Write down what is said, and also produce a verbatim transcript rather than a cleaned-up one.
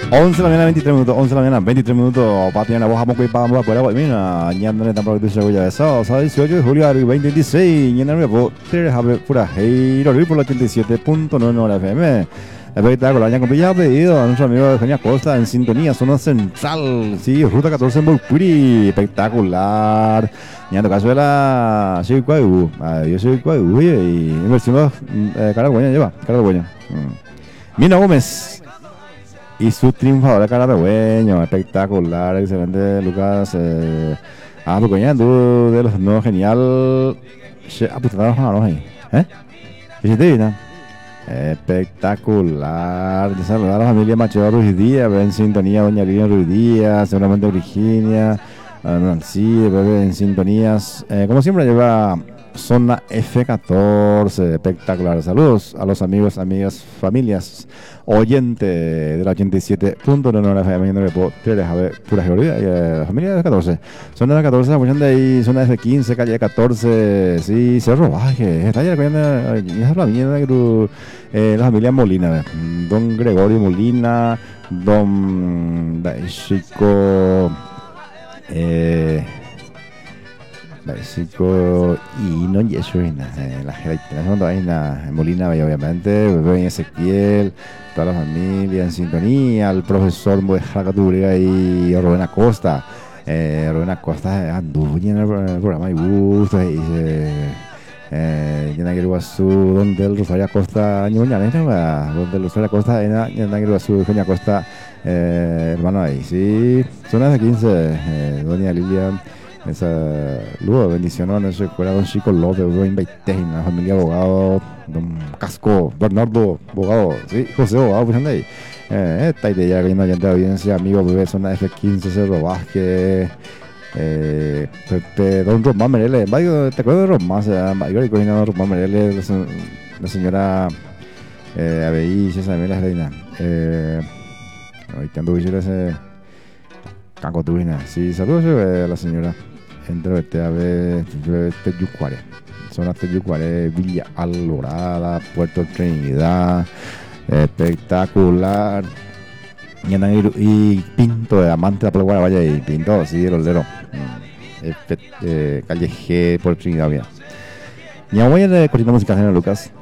once de la mañana, veintitrés minutos, once de la mañana, veintitrés minutos, patiana, vos vamos a pagar por agua, mira, ñanda neta para que tú ya eso, sabes, dieciocho de julio del veinte veintiséis, ñanda me po, tres a ver pura heiro, por la ochenta y siete punto nueve F M. Espectacular, ya compré ya pedido a nuestro amigo Eugenia Costa en sintonía, zona central, sí, ruta catorce en Burpuri, espectacular. Ya en tu caso de la soy Cuau, yo soy Cuau, y invertimos Caragüeña, lleva, Caragüeña. Mina Gómez y su triunfadora Caragüeña, espectacular, excelente, Lucas. Eh, ah, porque ya tú de los no genial, ah, pues te das a los ahí, ¿eh? ¿Qué te viene? Espectacular. De saludar a la familia Machado Ruiz Díaz, en sintonía Doña Lilian Ruiz Díaz, seguramente Virginia, Nancy, bebé en sintonías. Eh, como siempre lleva zona F catorce, espectacular. Saludos a los amigos, amigas, familias, oyente de la ochenta y siete punto nueve F M, a ver, pura geografía, eh, familia de catorce. Zona de catorce, escuchando ahí, zona F quince, calle catorce, sí, Cerro Baje, está ya es la mierda que tú, eh, la familia Molina, don Gregorio Molina, don Chico, eh, Chico y no y eso es la gente Molina obviamente, bebé Ezequiel, toda la familia en sintonía, el profesor Muejacaturiga y Rubén Acosta, eh, Rubén Acosta anduvo en el programa y gusto y eh, llena que Guazú, donde el Rosario Acosta, ñoña, donde el Rosario Acosta, llena que Guazú, Doña Acosta, eh, hermano ahí, sí, zona de quince, eh, doña Lilian. Esa luego bendición a nuestra escuela don Chico López, don Baitein, la familia abogado, don Casco, Bernardo, abogado, sí, José abogado, pues anda ahí. Eh, esta idea que no hay de audiencia, amigo, bebé, zona F quince, Cerro Vázquez, eh, Pepe, don Román Mereles, ¿te acuerdas de Román? O sea, Mayor coordinador Román Mereles, la, la señora eh, A B I, César Mela Reina, eh, ahorita ando diciendo ese Cacotuina, sí, saludos a la señora. Entre a ver Teyucuare, zona Teyucuare, Villa Alborada, Puerto Trinidad, espectacular. Y, y Pinto de Amante de la Puebla Vaya y Pinto, sí, el oldero. Eh, eh, calle G, Puerto Trinidad, bien. Y voy a de cortina musical, señor Lucas.